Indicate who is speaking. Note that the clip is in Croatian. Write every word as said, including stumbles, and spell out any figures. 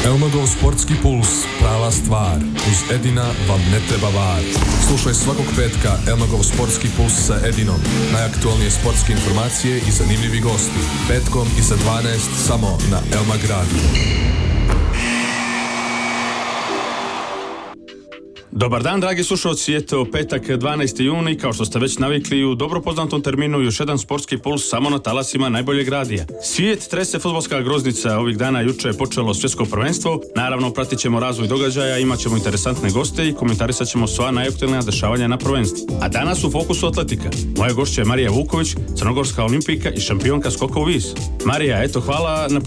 Speaker 1: Elmagov sportski puls, prava stvar. Uz Edina vam ne treba var. Slušaj svakog petka Elmagov sportski puls sa Edinom. Najaktualnije sportske informacije i zanimljivi gosti. Petkom iza dvanaest samo na Elmag Radio.
Speaker 2: Dobar dan, dragi slušalci, eto petak dvanaesti juni, kao što ste već navikli u dobro poznatom terminu još jedan sportski puls samo na talasima najboljeg radija. Svijet trese fudbalska groznica, ovih dana juče je počelo svjetsko prvenstvo, naravno pratit ćemo razvoj događaja, imat ćemo interesantne goste i komentarisat ćemo sva najaktualnija dešavanja na prvenstvu. A danas u fokusu atletika. Moja gošća je Marija Vuković, crnogorska olimpijka i šampionka skoka u vis. Marija, eto hvala na